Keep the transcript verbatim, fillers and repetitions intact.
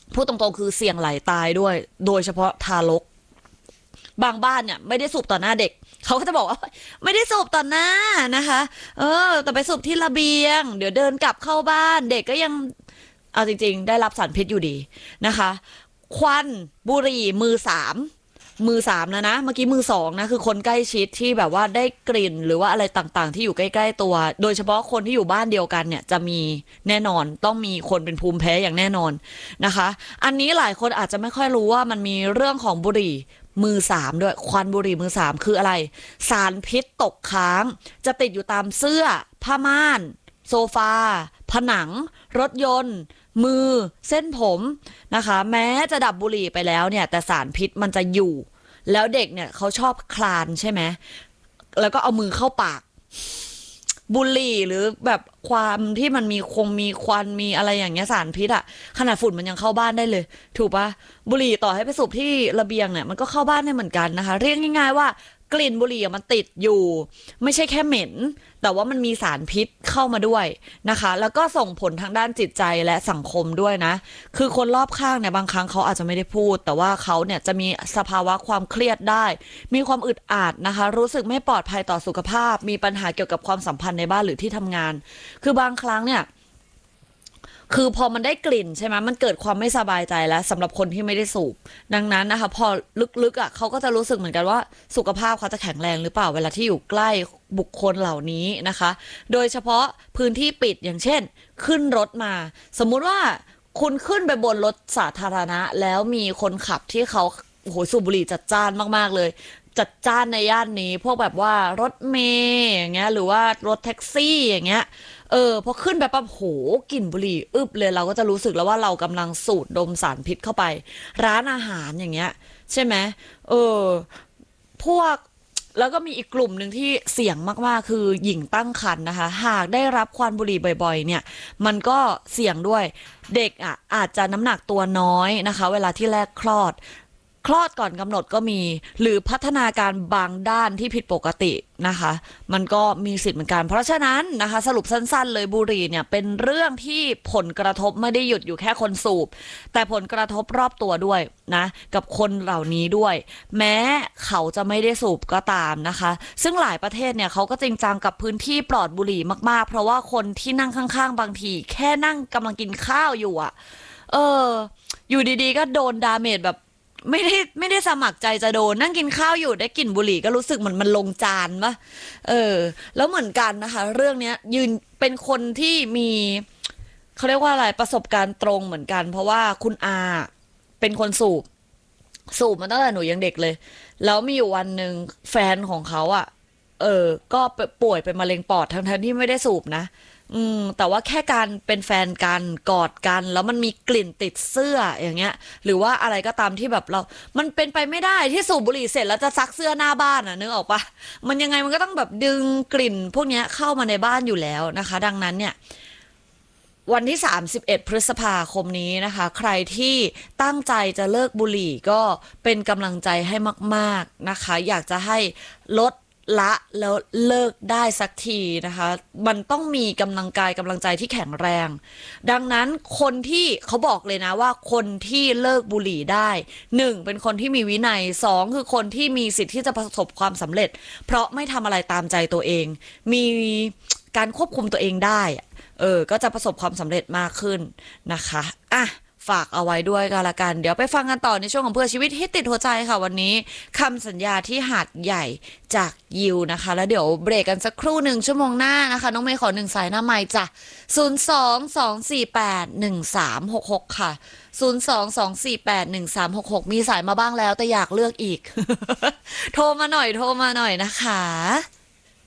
พูดตรงๆคือเสี่ยงไหลตายด้วยโดยเฉพาะทารกบางบ้านเนี่ยไม่ได้สูบต่อหน้าเด็กเขาก็จะบอกว่าไม่ได้สูบต่อหน้านะคะเออแต่ไปสูบที่ระเบียงเดี๋ยวเดินกลับเข้าบ้านเด็กก็ยังเอาจริงๆได้รับสารพิษอยู่ดีนะคะควันบุหรี่มือสามมือสามแล้วนะเมื่อกี้มือสองนะคือคนใกล้ชิดที่แบบว่าได้กลิ่นหรือว่าอะไรต่างๆที่อยู่ใกล้ๆตัวโดยเฉพาะคนที่อยู่บ้านเดียวกันเนี่ยจะมีแน่นอนต้องมีคนเป็นภูมิแพ้อย่างแน่นอนนะคะอันนี้หลายคนอาจจะไม่ค่อยรู้ว่ามันมีเรื่องของบุหรี่มือสามด้วยควันบุหรี่มือสามคืออะไรสารพิษตกค้างจะติดอยู่ตามเสื้อผ้าม่านโซฟาผนังรถยนต์มือเส้นผมนะคะแม้จะดับบุหรี่ไปแล้วเนี่ยแต่สารพิษมันจะอยู่แล้วเด็กเนี่ยเขาชอบคลานใช่ไหมแล้วก็เอามือเข้าปากบุหรี่หรือแบบความที่มันมีคงมีควันมีอะไรอย่างเงี้ยสารพิษอะขนาดฝุ่นมันยังเข้าบ้านได้เลยถูกปะบุหรี่ต่อให้ไปสูบที่ระเบียงเนี่ยมันก็เข้าบ้านได้เหมือนกันนะคะเรียกง่ายๆว่ากลิ่นบุหรี่มันติดอยู่ไม่ใช่แค่เหม็นแต่ว่ามันมีสารพิษเข้ามาด้วยนะคะแล้วก็ส่งผลทางด้านจิตใจและสังคมด้วยนะคือคนรอบข้างเนี่ยบางครั้งเขาอาจจะไม่ได้พูดแต่ว่าเขาเนี่ยจะมีสภาวะความเครียดได้มีความอึดอัดนะคะรู้สึกไม่ปลอดภัยต่อสุขภาพมีปัญหาเกี่ยวกับความสัมพันธ์ในบ้านหรือที่ทำงานคือบางครั้งเนี่ยคือพอมันได้กลิ่นใช่ไหมมันเกิดความไม่สบายใจแล้วสำหรับคนที่ไม่ได้สูบดังนั้นนะคะพอลึกๆอ่ะเขาก็จะรู้สึกเหมือนกันว่าสุขภาพเขาจะแข็งแรงหรือเปล่าเวลาที่อยู่ใกล้บุคคลเหล่านี้นะคะโดยเฉพาะพื้นที่ปิดอย่างเช่นขึ้นรถมาสมมุติว่าคุณขึ้นไปบนรถสาธารณะแล้วมีคนขับที่เขาโอ้โหสูบบุหรี่จัดจ้านมากๆเลยจัดจ้านในย่านนี้พวกแบบว่ารถเมย์อย่างเงี้ยหรือว่ารถแท็กซี่อย่างเงี้ยเออพอขึ้นไปปั๊บโหกลิ่นบุหรี่อึบเลยเราก็จะรู้สึกแล้วว่าเรากำลังสูดดมสารพิษเข้าไปร้านอาหารอย่างเงี้ยใช่ไหมเออพวกแล้วก็มีอีกกลุ่มหนึ่งที่เสี่ยงมากๆคือหญิงตั้งครรภ์นะคะหากได้รับควันบุหรี่บ่อยๆเนี่ยมันก็เสี่ยงด้วยเด็กอ่ะอาจจะน้ำหนักตัวน้อยนะคะเวลาที่แรกคลอดคลอดก่อนกำหนดก็มีหรือพัฒนาการบางด้านที่ผิดปกตินะคะมันก็มีสิทธิ์เหมือนกันเพราะฉะนั้นนะคะสรุปสั้นๆเลยบุหรี่เนี่ยเป็นเรื่องที่ผลกระทบไม่ได้หยุดอยู่แค่คนสูบแต่ผลกระทบรอบตัวด้วยนะกับคนเหล่านี้ด้วยแม้เขาจะไม่ได้สูบก็ตามนะคะซึ่งหลายประเทศเนี่ยเขาก็จริงจังกับพื้นที่ปลอดบุหรี่มากๆเพราะว่าคนที่นั่งข้างๆบางทีแค่นั่งกำลังกินข้าวอยู่อ่ะเอออยู่ดีๆก็โดนดาเมจแบบไม่ได้ไม่ได้สมัครใจจะโดนนั่งกินข้าวอยู่ได้กลิ่นบุหรี่ก็รู้สึกเหมือนมันลงจานปะเออแล้วเหมือนกันนะคะเรื่องเนี้ยยืนเป็นคนที่มีเขาเรียกว่าอะไรประสบการณ์ตรงเหมือนกันเพราะว่าคุณอาเป็นคนสูบสูบมาตั้งแต่หนูยังเด็กเลยแล้วมีอยู่วันหนึ่งแฟนของเขาอ่ะเออก็ป่วยเป็นมะเร็งปอดทั้งๆที่ไม่ได้สูบนะอืมแต่ว่าแค่การเป็นแฟนกันกอดกันแล้วมันมีกลิ่นติดเสื้ออย่างเงี้ยหรือว่าอะไรก็ตามที่แบบเรามันเป็นไปไม่ได้ที่สูบบุหรี่เสร็จแล้วจะซักเสื้อหน้าบ้านอ่ะนึกออกปะมันยังไงมันก็ต้องแบบดึงกลิ่นพวกเนี้ยเข้ามาในบ้านอยู่แล้วนะคะดังนั้นเนี่ยวันที่สามสิบเอ็ดพฤษภาคมนี้นะคะใครที่ตั้งใจจะเลิกบุหรี่ก็เป็นกำลังใจให้มากๆนะคะอยากจะให้ลดละแล้วเลิกได้สักทีนะคะมันต้องมีกำลังกายกำลังใจที่แข็งแรงดังนั้นคนที่เขาบอกเลยนะว่าคนที่เลิกบุหรี่ได้หนึ่งเป็นคนที่มีวินัยสองคือคนที่มีสิทธิ์ที่จะประสบความสำเร็จเพราะไม่ทำอะไรตามใจตัวเองมีการควบคุมตัวเองได้เออก็จะประสบความสำเร็จมากขึ้นนะคะอ่ะฝากเอาไว้ด้วยก็แล้วกันเดี๋ยวไปฟังกันต่อในช่วงของเพื่อชีวิตฮิตติดหัวใจค่ะวันนี้คำสัญญาที่หาดใหญ่จากยิวนะคะแล้วเดี๋ยวเบรกกันสักครู่หนึ่งชั่วโมงหน้านะคะน้องเมย์ขอหนึ่งสายหน้าไมค์จ้ะศูนย์สองสองสี่แปดหนึ่งสามหกหกค่ะศูนย์สองสองสี่แปดหนึ่งสามหกหกมีสายมาบ้างแล้วแต่อยากเลือกอีก โทรมาหน่อยโทรมาหน่อยนะคะ